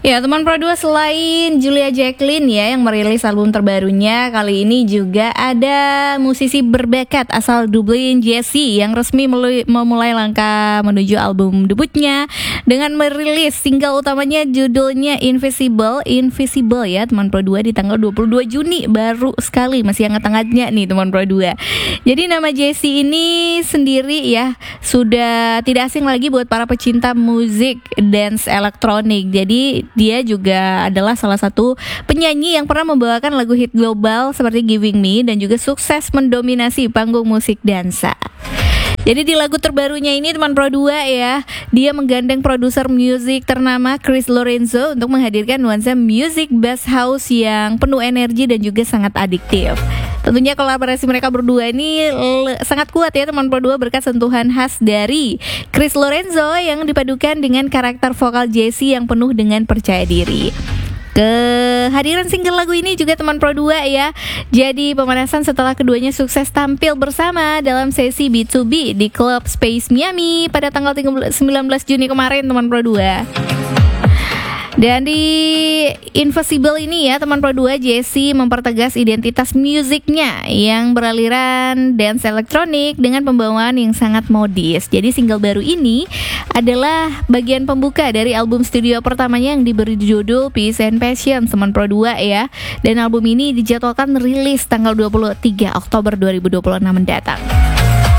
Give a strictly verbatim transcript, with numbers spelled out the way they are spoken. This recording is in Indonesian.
Ya, teman Pro dua, selain Julia Jacqueline ya yang merilis album terbarunya, kali ini juga ada musisi berbakat asal Dublin, Jessie, yang resmi melu- memulai langkah menuju album debutnya dengan merilis single utamanya judulnya Invisible. Invisible ya teman Pro dua, di tanggal dua puluh dua Juni, baru sekali, masih hangat-hangatnya nih teman Pro dua. Jadi nama Jessie ini sendiri ya sudah tidak asing lagi buat para pecinta musik dance elektronik. Jadi dia juga adalah salah satu penyanyi yang pernah membawakan lagu hit global seperti Giving Me dan juga sukses mendominasi panggung musik dansa. Jadi di lagu terbarunya ini teman Pro dua ya, dia menggandeng produser musik ternama Chris Lorenzo untuk menghadirkan nuansa musik bass house yang penuh energi dan juga sangat adiktif. Tentunya kolaborasi mereka berdua ini le- sangat kuat ya teman Pro dua, berkat sentuhan khas dari Chris Lorenzo yang dipadukan dengan karakter vokal Jessie yang penuh dengan percaya diri. Kehadiran single lagu ini juga teman Pro dua ya jadi pemanasan setelah keduanya sukses tampil bersama dalam sesi B dua B di Club Space Miami pada tanggal sembilan belas Juni kemarin teman Pro dua. Dan di Invisible ini ya teman Pro dua, Jessie mempertegas identitas musiknya yang beraliran dance elektronik dengan pembawaan yang sangat modis. Jadi single baru ini adalah bagian pembuka dari album studio pertamanya yang diberi judul Peace and Passion teman Pro dua ya. Dan album ini dijadwalkan rilis tanggal dua puluh tiga Oktober dua ribu dua puluh enam mendatang.